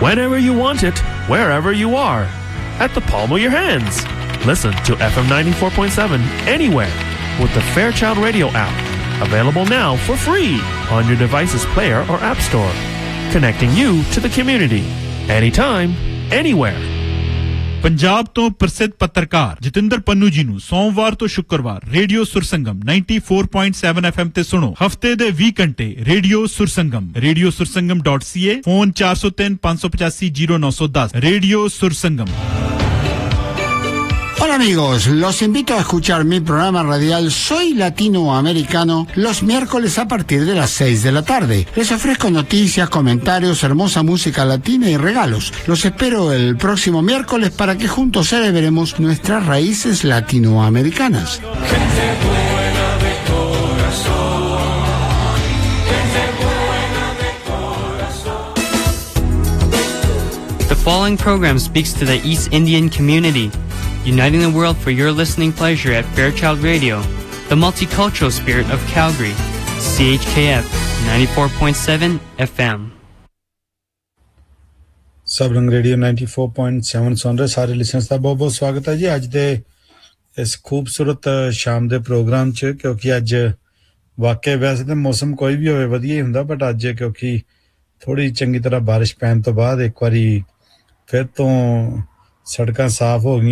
whenever you want it, wherever you are, at the palm of your hands. Listen to FM 94.7 anywhere with the Fairchild Radio app. Available now for free on your device's player or app store. Connecting you to the community. Anytime, anywhere. Punjab तो प्रसिद्ध पत्रकार जितेंद्र पन्नू जी नु सोमवार तो शुक्रवार radio Sursangam 94.7 FM ते सुनो हफ्ते दे 20 घंटे radio सुरसंगम.ca phone 403 585 0910 radio Sursangam Hola amigos, los invito a escuchar mi programa radial Soy Latinoamericano los miércoles a partir de las 6 de la tarde. Les ofrezco noticias, comentarios, hermosa música latina y regalos. Los espero el próximo miércoles para que juntos celebremos nuestras raíces latinoamericanas. The following program speaks to the East Indian community, uniting the world for your listening pleasure at Fairchild Radio, the multicultural spirit of Calgary, CHKF 94.7 FM. Sabrang radio 94.7 सुन रहे सारे listeners ਦਾ ਬਹੁਤ ਸਵਾਗਤ ਹੈ ਜੀ ਅੱਜ ਦੇ ਇਸ ਖੂਬਸੂਰਤ ਸ਼ਾਮ ਦੇ ਪ੍ਰੋਗਰਾਮ 'ਚ ਕਿਉਂਕਿ ਅੱਜ ਵਾਕਿਆ ਵੈਸੇ ਤਾਂ ਮੌਸਮ ਕੋਈ ਵੀ ਹੋਵੇ ਵਧੀਆ ਹੀ ਹੁੰਦਾ ਬਟ ਅੱਜ ਕਿਉਂਕਿ ਥੋੜੀ ਚੰਗੀ ਤਰ੍ਹਾਂ ਬਾਰਿਸ਼ ਪੈਣ ਤੋਂ ਬਾਅਦ ਇੱਕ ਵਾਰੀ ਫਿਰ ਤੋਂ ਸੜਕਾਂ ਸਾਫ਼ ਹੋ ਗਈਆਂ